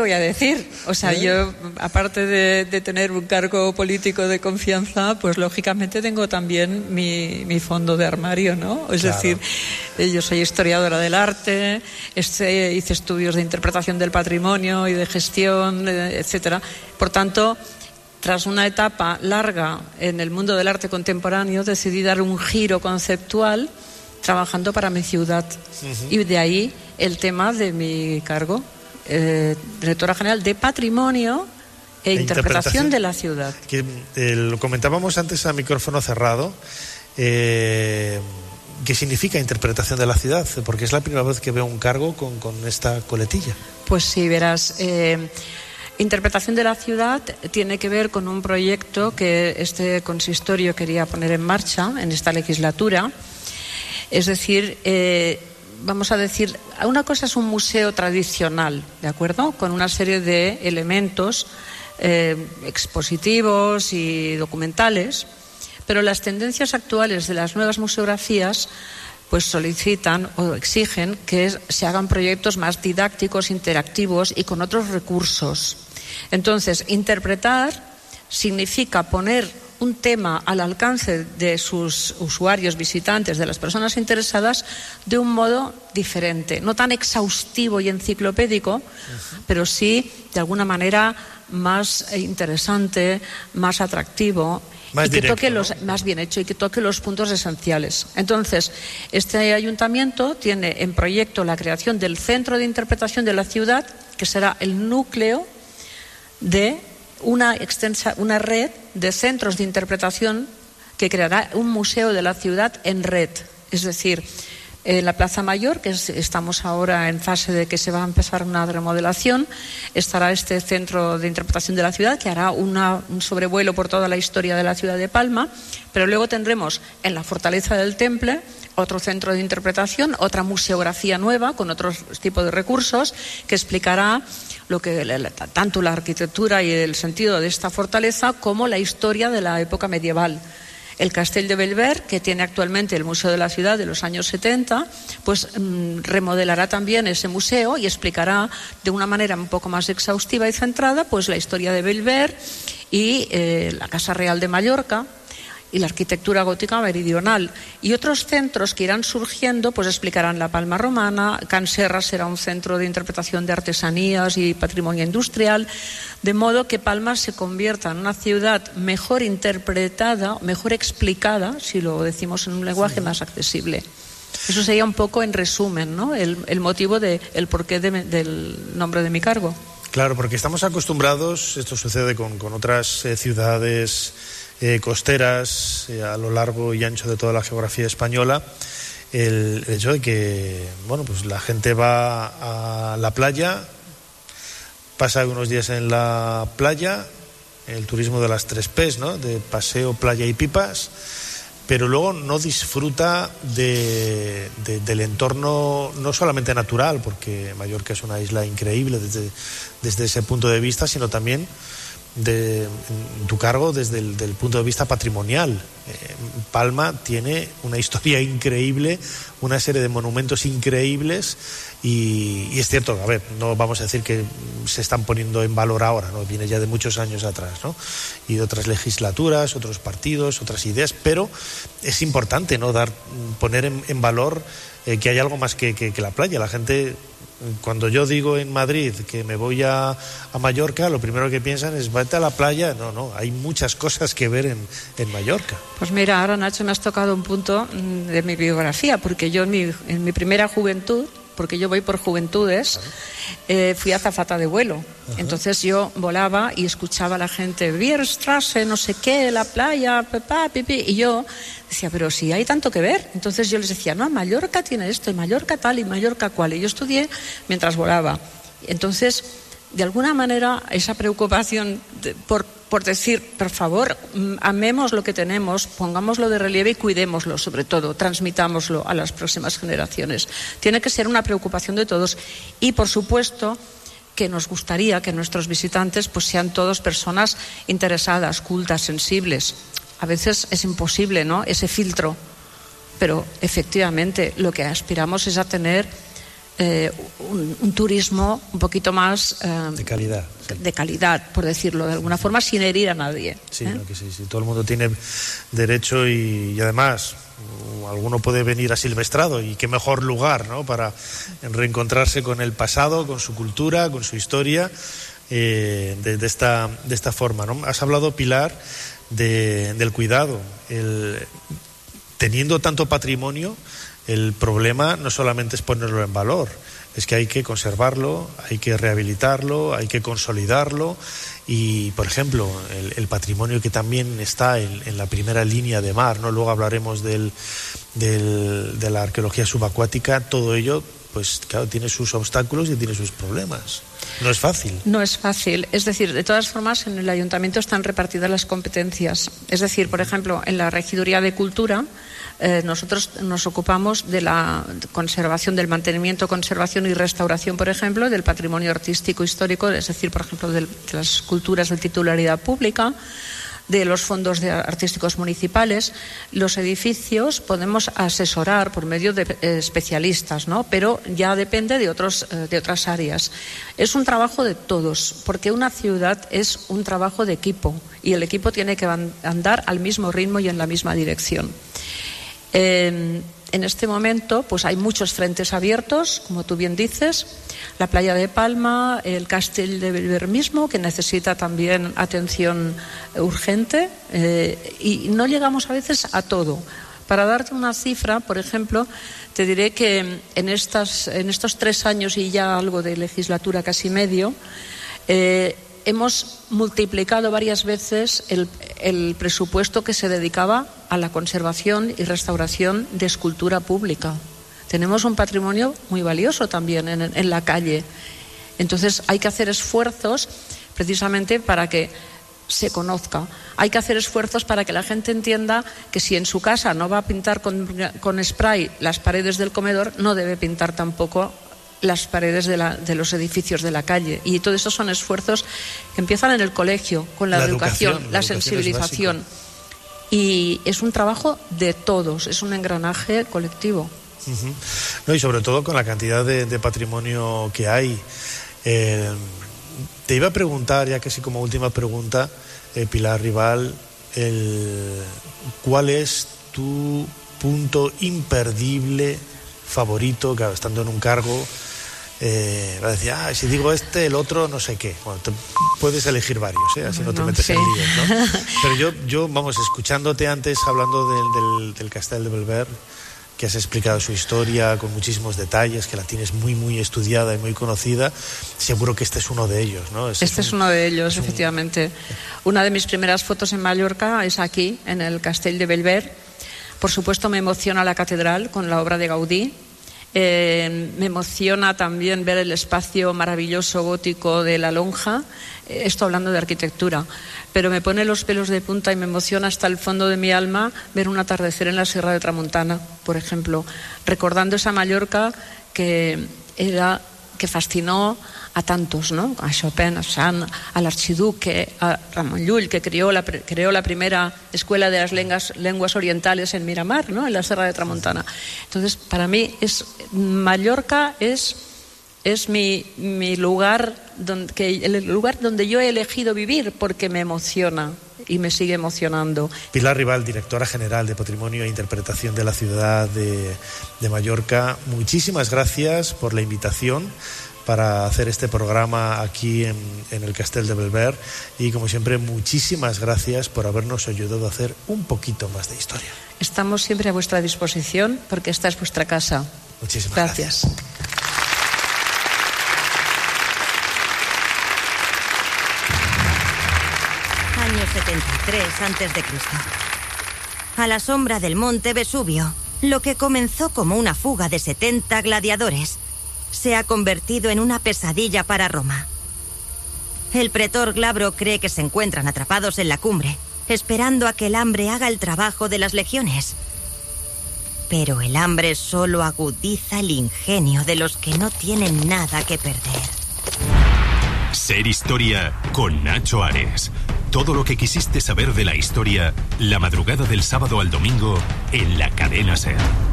voy a decir, o sea, yo aparte de tener un cargo político de confianza, pues lógicamente tengo también mi fondo de armario, ¿no? Es decir, yo soy historiadora del arte, hice estudios de interpretación del patrimonio y de gestión, etcétera. Por tanto, tras una etapa larga en el mundo del arte contemporáneo, decidí dar un giro conceptual trabajando para mi ciudad. Y de ahí el tema de mi cargo. Directora General de Patrimonio e Interpretación de la Ciudad. Que, lo comentábamos antes a micrófono cerrado. ¿Qué significa interpretación de la ciudad? Porque es la primera vez que veo un cargo con esta coletilla. Pues sí, verás. Interpretación de la ciudad tiene que ver con un proyecto que este consistorio quería poner en marcha en esta legislatura. Es decir, vamos a decir, una cosa es un museo tradicional, ¿de acuerdo? Con una serie de elementos expositivos y documentales, pero las tendencias actuales de las nuevas museografías pues solicitan o exigen que se hagan proyectos más didácticos, interactivos y con otros recursos. Entonces, interpretar significa poner un tema al alcance de sus usuarios, visitantes, de las personas interesadas, de un modo diferente, no tan exhaustivo y enciclopédico, pero sí, de alguna manera, más interesante, más atractivo, más y que directo, toque ¿no? más bien hecho y que toque los puntos esenciales. Entonces, este ayuntamiento tiene en proyecto la creación del Centro de Interpretación de la Ciudad, que será el núcleo de una red de centros de interpretación que creará un museo de la ciudad en red. Es decir, en la Plaza Mayor, que estamos ahora en fase de que se va a empezar una remodelación, estará este centro de interpretación de la ciudad que hará un sobrevuelo por toda la historia de la ciudad de Palma, pero luego tendremos en la Fortaleza del Temple otro centro de interpretación, otra museografía nueva con otro tipo de recursos que explicará lo que tanto la arquitectura y el sentido de esta fortaleza como la historia de la época medieval. El Castell de Bellver, que tiene actualmente el Museo de la Ciudad de los años 70, pues remodelará también ese museo y explicará de una manera un poco más exhaustiva y centrada pues la historia de Bellver y la Casa Real de Mallorca y la arquitectura gótica meridional. Y otros centros que irán surgiendo pues explicarán la Palma romana. Can Serra será un centro de interpretación de artesanías y patrimonio industrial, de modo que Palma se convierta en una ciudad mejor interpretada, mejor explicada, si lo decimos en un lenguaje más accesible. Eso sería un poco en resumen, ¿no? El motivo el porqué del nombre de mi cargo. Claro, porque estamos acostumbrados, esto sucede con otras ciudades costeras a lo largo y ancho de toda la geografía española, el hecho de que pues la gente va a la playa, pasa unos días en la playa, el turismo de las 3 P's, ¿no? De paseo, playa y pipas, pero luego no disfruta del entorno no solamente natural, porque Mallorca es una isla increíble desde ese punto de vista, sino también en tu cargo desde el punto de vista patrimonial. Palma tiene una historia increíble, una serie de monumentos increíbles y es cierto, a ver, no vamos a decir que se están poniendo en valor ahora, ¿no? Viene ya de muchos años atrás, ¿no? Y de otras legislaturas, otros partidos, otras ideas, pero es importante, ¿no? Poner en valor que hay algo más que la playa. La gente, cuando yo digo en Madrid que me voy a Mallorca, lo primero que piensan es vete a la playa. No, hay muchas cosas que ver en Mallorca. Pues mira, ahora Nacho me has tocado un punto de mi biografía, porque yo en mi primera juventud, porque yo voy por juventudes, fui azafata de vuelo. Entonces yo volaba y escuchaba a la gente, Bierstrasse, no sé qué, la playa, pipi, y yo decía, pero si hay tanto que ver. Entonces yo les decía, no, Mallorca tiene esto, y Mallorca tal, y Mallorca cual. Y yo estudié mientras volaba. Entonces, de alguna manera, esa preocupación por decir, por favor, amemos lo que tenemos, pongámoslo de relieve y cuidémoslo, sobre todo, transmitámoslo a las próximas generaciones. Tiene que ser una preocupación de todos. Y, por supuesto, que nos gustaría que nuestros visitantes pues sean todos personas interesadas, cultas, sensibles. A veces es imposible, ¿no?, ese filtro, pero efectivamente lo que aspiramos es a tener un turismo un poquito más de calidad, sí. De calidad, por decirlo de alguna forma, sin herir a nadie. Sí, no, que sí, todo el mundo tiene derecho y además alguno puede venir asilvestrado y qué mejor lugar, ¿no?, para reencontrarse con el pasado, con su cultura, con su historia, de esta forma, ¿no? Has hablado, Pilar, del cuidado. Teniendo tanto patrimonio, el problema no solamente es ponerlo en valor, es que hay que conservarlo, hay que rehabilitarlo, hay que consolidarlo y, por ejemplo, el patrimonio que también está en la primera línea de mar, ¿no? Luego hablaremos de la arqueología subacuática. Todo ello, pues claro, tiene sus obstáculos y tiene sus problemas. No es fácil. No es fácil. Es decir, de todas formas, en el ayuntamiento están repartidas las competencias. Es decir, por ejemplo, en la Regiduría de Cultura, nosotros nos ocupamos de la conservación, del mantenimiento, conservación y restauración, por ejemplo, del patrimonio artístico histórico, es decir, por ejemplo, de las esculturas de titularidad pública, de los fondos artísticos municipales. Los edificios podemos asesorar por medio de especialistas, ¿no? Pero ya depende de otras áreas. Es un trabajo de todos, porque una ciudad es un trabajo de equipo y el equipo tiene que andar al mismo ritmo y en la misma dirección. En este momento pues hay muchos frentes abiertos, como tú bien dices, la playa de Palma, el Castell de Bellver mismo, que necesita también atención urgente, y no llegamos a veces a todo. Para darte una cifra, por ejemplo, te diré que en estos 3 años y ya algo de legislatura, casi medio, hemos multiplicado varias veces el presupuesto que se dedicaba a la conservación y restauración de escultura pública. Tenemos un patrimonio muy valioso también en la calle. Entonces hay que hacer esfuerzos precisamente para que se conozca. Hay que hacer esfuerzos para que la gente entienda que si en su casa no va a pintar con spray las paredes del comedor, no debe pintar tampoco las paredes de los edificios de la calle. Y todo eso son esfuerzos que empiezan en el colegio, con la educación, la sensibilización. Y es un trabajo de todos, es un engranaje colectivo. Uh-huh. No, y sobre todo con la cantidad de patrimonio que hay. Te iba a preguntar, ya casi como última pregunta, Pilar Rival, ¿cuál es tu punto imperdible favorito, claro, estando en un cargo? Va a decir, si digo el otro, no sé qué. Bueno, puedes elegir varios, así no te metes en líos, ¿no? Pero yo, vamos, escuchándote antes hablando del Castell de Bellver, que has explicado su historia con muchísimos detalles, que la tienes muy, muy estudiada y muy conocida, seguro que este es uno de ellos, ¿no? Este es uno de ellos, efectivamente. Una de mis primeras fotos en Mallorca es aquí, en el Castell de Bellver. Por supuesto, me emociona la catedral con la obra de Gaudí. Me emociona también ver el espacio maravilloso gótico de la lonja, esto hablando de arquitectura, pero me pone los pelos de punta y me emociona hasta el fondo de mi alma ver un atardecer en la Sierra de Tramontana, por ejemplo, recordando esa Mallorca que fascinó a tantos, ¿no? A Chopin, a Sand, al archiduque, a Ramon Llull, que creó la primera escuela de las lenguas orientales en Miramar, ¿no? En la Sierra de Tramontana. Entonces, para mí Mallorca es mi lugar, el lugar donde yo he elegido vivir, porque me emociona y me sigue emocionando. Pilar Rival, directora general de Patrimonio e Interpretación de la ciudad de Mallorca, muchísimas gracias por la invitación para hacer este programa aquí en el Castell de Bellver, y como siempre muchísimas gracias por habernos ayudado a hacer un poquito más de historia. Estamos siempre a vuestra disposición porque esta es vuestra casa. Muchísimas gracias. Año 73 a.C. A la sombra del monte Vesubio, lo que comenzó como una fuga de 70 gladiadores se ha convertido en una pesadilla para Roma. El pretor Glabro cree que se encuentran atrapados en la cumbre, esperando a que el hambre haga el trabajo de las legiones. Pero el hambre solo agudiza el ingenio de los que no tienen nada que perder. Ser Historia con Nacho Ares. Todo lo que quisiste saber de la historia, la madrugada del sábado al domingo en la cadena SER.